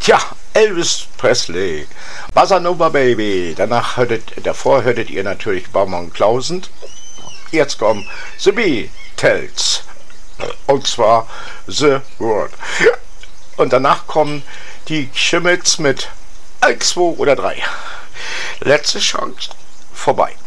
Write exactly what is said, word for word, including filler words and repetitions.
Tja, Elvis Presley, Bossa Nova Baby. Danach hörtet, davor hörtet ihr natürlich Baumann Klausen. Jetzt kommen The Beatles. Und zwar The World. Und danach kommen die Schimmels mit eins, zwei oder drei. Letzte Chance vorbei.